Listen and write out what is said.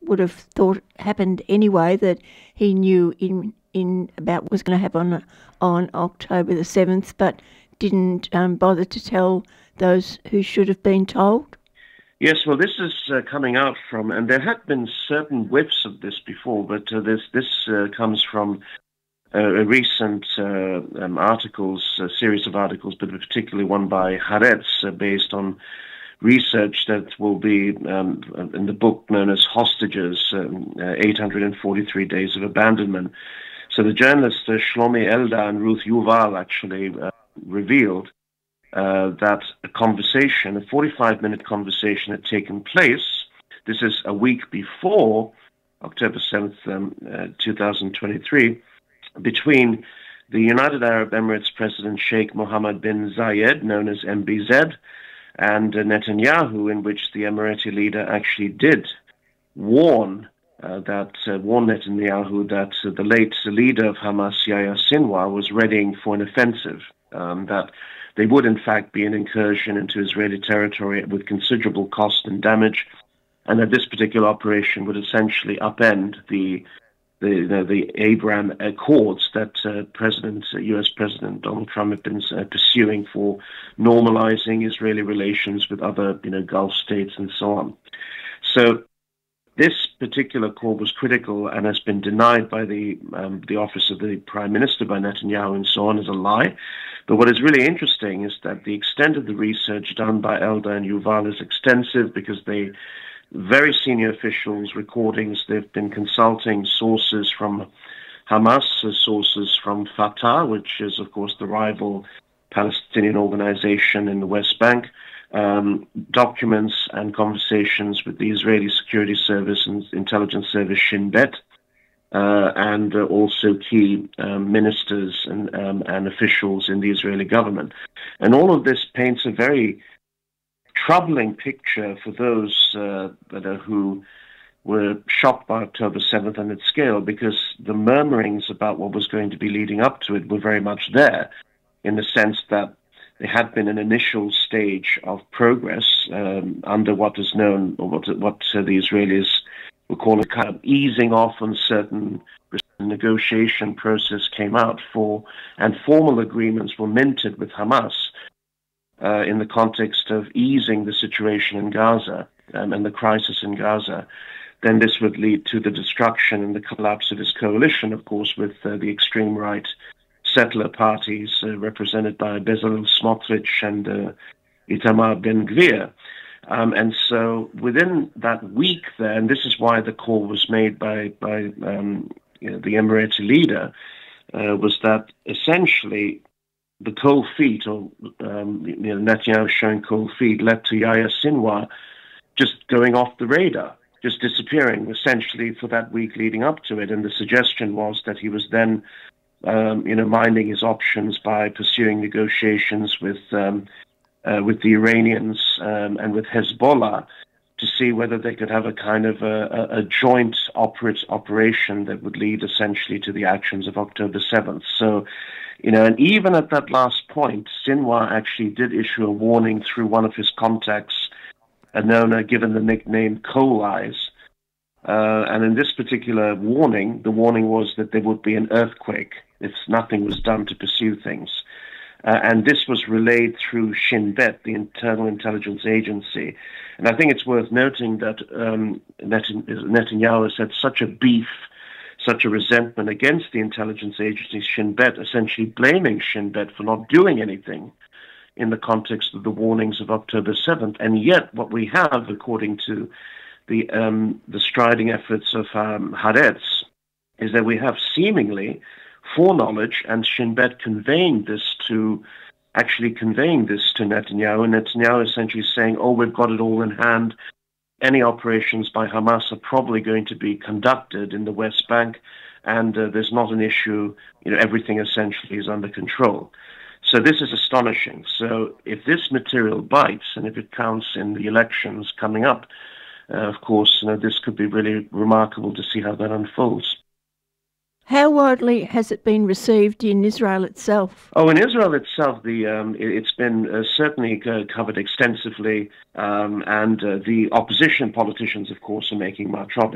would have thought happened anyway, that he knew in about what was going to happen on October the 7th, but didn't bother to tell those who should have been told? Yes, well, this is coming out from, and there had been certain whiffs of this before, but this comes from a recent series of articles, but particularly one by Haaretz, based on research that will be in the book known as Hostages, 843 Days of Abandonment. So the journalists Shlomi Eldar and Ruth Yuval actually revealed that a 45-minute conversation had taken place. This is a week before October 7th, 2023, between the United Arab Emirates President Sheikh Mohammed bin Zayed, known as MBZ, and Netanyahu, in which the Emirati leader actually did warn Netanyahu that the late leader of Hamas, Yahya Sinwar, was readying for an offensive, that they would in fact be an incursion into Israeli territory with considerable cost and damage, and that this particular operation would essentially upend the Abraham Accords that U.S. President Donald Trump had been pursuing for normalizing Israeli relations with other, Gulf states and so on. So this particular call was critical and has been denied by the office of the Prime Minister, by Netanyahu and so on, as a lie. But what is really interesting is that the extent of the research done by Eldar and Yuval is extensive, because they very senior officials, recordings, they've been consulting sources from Hamas, sources from Fatah, which is, of course, the rival Palestinian organization in the West Bank, documents and conversations with the Israeli Security Service and Intelligence Service Shin Bet, and also key ministers and officials in the Israeli government. And all of this paints a very troubling picture for those who were shocked by October 7th and its scale, because the murmurings about what was going to be leading up to it were very much there, in the sense that there had been an initial stage of progress under what is known, or what the Israelis would call a kind of easing off on certain negotiation process came out for, and formal agreements were minted with Hamas in the context of easing the situation in Gaza and the crisis in Gaza. Then this would lead to the destruction and the collapse of his coalition, of course, with the extreme right settler parties represented by Bezalel Smotrich and Itamar Ben-Gvir. And so within that week there, and this is why the call was made by the Emirati leader, was that essentially the cold feet, or Netanyahu showing cold feet, led to Yahya Sinwar just going off the radar, just disappearing essentially for that week leading up to it. And the suggestion was that he was then minding his options by pursuing negotiations with the Iranians and with Hezbollah to see whether they could have a kind of a joint operation that would lead essentially to the actions of October 7th. So, and even at that last point, Sinwar actually did issue a warning through one of his contacts, given the nickname Coal Eyes. And in this particular warning, the warning was that there would be an earthquake if nothing was done to pursue things. And this was relayed through Shin Bet, the internal intelligence agency. And I think it's worth noting that Netanyahu has had such a beef, such a resentment against the intelligence agency Shin Bet, essentially blaming Shin Bet for not doing anything in the context of the warnings of October 7th. And yet what we have, according to the striding efforts of Haaretz, is that we have seemingly foreknowledge and Shin Bet conveying this to Netanyahu, and Netanyahu essentially saying, we've got it all in hand. Any operations by Hamas are probably going to be conducted in the West Bank, and there's not an issue, everything essentially is under control. So this is astonishing. So if this material bites, and if it counts in the elections coming up, of course, this could be really remarkable to see how that unfolds. How widely has it been received in Israel itself? In Israel itself, it's been certainly covered extensively, and the opposition politicians, of course, are making much of it.